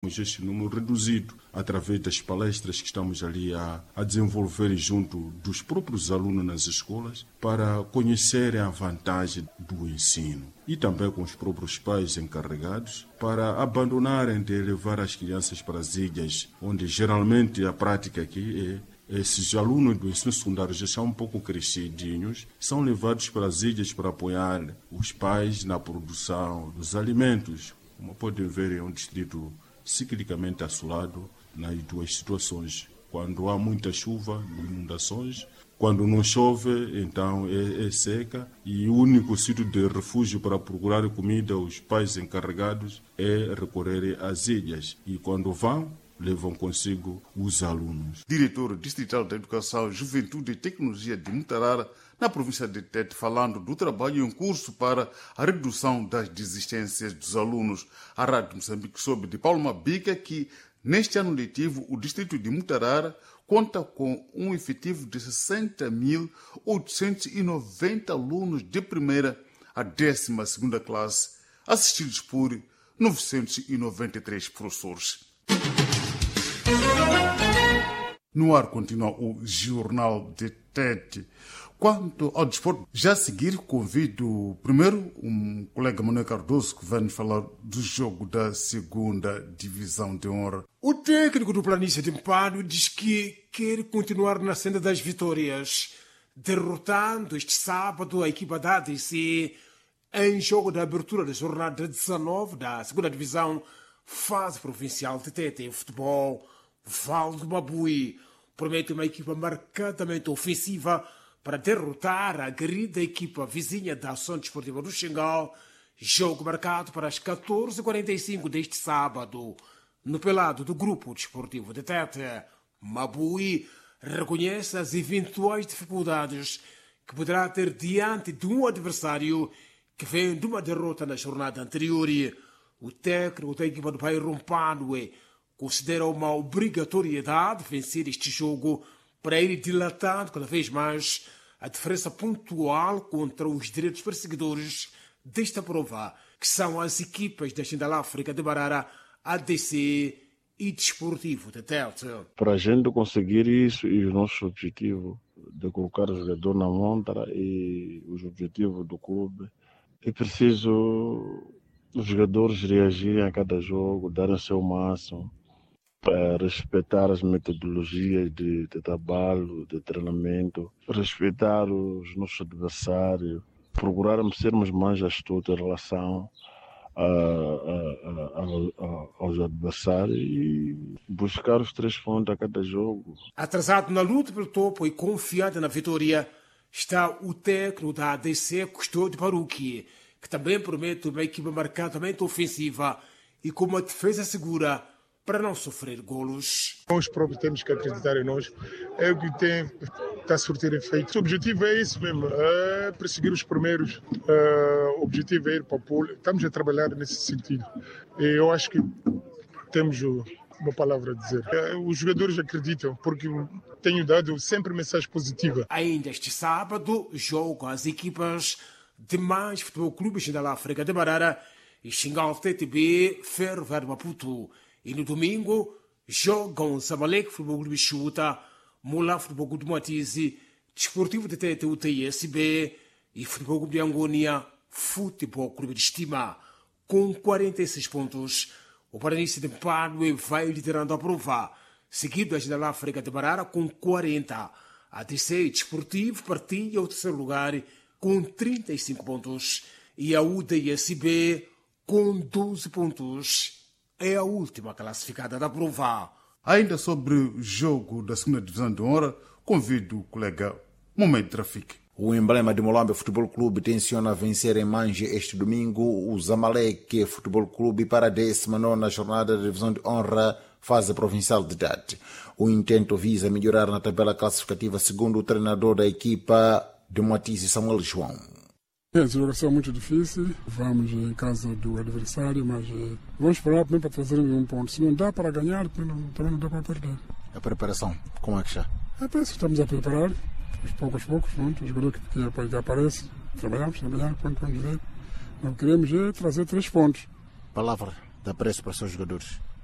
este número reduzido através das palestras que estamos ali a desenvolver junto dos próprios alunos nas escolas para conhecerem a vantagem do ensino e também com os próprios pais encarregados para abandonarem de levar as crianças para as ilhas, onde geralmente a prática aqui esses alunos do ensino secundário já são um pouco crescidinhos, são levados para as ilhas para apoiar os pais na produção dos alimentos. Como podem ver, é um distrito ciclicamente assolado nas duas situações. Quando há muita chuva, inundações. Quando não chove, então é seca. E o único sítio de refúgio para procurar comida, os pais encarregados, é recorrer às ilhas. E quando vão, levam consigo os alunos. Diretor Distrital da Educação, Juventude e Tecnologia de Mutarara, na província de Tete, falando do trabalho em curso para a redução das desistências dos alunos. A Rádio Moçambique soube de Paulo Mabica que, neste ano letivo, o distrito de Mutarara conta com um efetivo de 60.890 alunos de primeira a 12ª classe, assistidos por 993 professores. No ar continua o Jornal de Tete. Quanto ao desporto, já a seguir convido primeiro um colega Manuel Cardoso que vai nos falar do jogo da 2ª Divisão de Honra. O técnico do Planície de Mpano diz que quer continuar na senda das vitórias, derrotando este sábado a equipa da ADC em jogo da abertura da jornada 19 da 2ª Divisão, fase provincial de Tete em futebol. Val do Mabui promete uma equipa marcadamente ofensiva para derrotar a aguerrida equipa vizinha da Ação Desportiva do Xingal. Jogo marcado para as 14h45 deste sábado. No pelado do Grupo Desportivo de Tete, Mabui reconhece as eventuais dificuldades que poderá ter diante de um adversário que vem de uma derrota na jornada anterior. O técnico da equipa do Bairro Mpanoe considera uma obrigatoriedade vencer este jogo para ir dilatando cada vez mais a diferença pontual contra os direitos perseguidores desta prova, que são as equipas da Central África de Barara, ADC e Desportivo de Tete. Para a gente conseguir isso e o nosso objetivo de colocar o jogador na montra e os objetivos do clube, é preciso os jogadores reagirem a cada jogo, darem o seu máximo, para respeitar as metodologias de trabalho, de treinamento, respeitar os nossos adversários, procurarmos sermos mais astutos em relação aos adversários e buscar os 3 pontos a cada jogo. Atrasado na luta pelo topo e confiante na vitória, está o técnico da ADC, Custódio Baruque, que também promete uma equipa marcadamente ofensiva e com uma defesa segura para não sofrer golos. Nós próprios temos que acreditar em nós. É o que está a surtir efeito. O objetivo é isso mesmo, é perseguir os primeiros. O objetivo é ir para o polo. Estamos a trabalhar nesse sentido. E eu acho que temos uma palavra a dizer. Os jogadores acreditam, porque tenho dado sempre mensagem positiva. Ainda este sábado, jogam as equipas de mais Futebol Clube Central África de Barara e Xingal TTB Ferroviário Maputo. E no domingo, jogam Zamalek Futebol Clube Xuta, Mula Futebol Clube de Moatize, Desportivo de Tete UTSB e Futebol Clube de Angônia, Futebol Clube de Estima. Com 46 pontos, o Planície de Mpanoe vai liderando a prova, seguido a Central África de Barara com 40. A DC Desportivo partilha o terceiro lugar com 35 pontos e a UTSB com 12 pontos. É a última classificada da prova. Ainda sobre o jogo da 2ª Divisão de Honra, convido o colega Momento Trafique. O emblema de Molambe Futebol Clube tenciona vencer em Manje este domingo o Zamalek Futebol Clube para a 19ª jornada da Divisão de Honra, fase provincial de Tete. O intento visa melhorar na tabela classificativa, segundo o treinador da equipa de Moatize, Samuel João. É uma situação muito difícil, vamos em casa do adversário, mas vamos esperar também para trazermos um ponto. Se não dá para ganhar, também não dá para perder. A preparação, como é que está? Estamos a preparar, aos poucos, pronto, os jogadores que aparecem, trabalhamos, quando ver. Não queremos trazer 3 pontos. Palavra de apreço para os seus jogadores.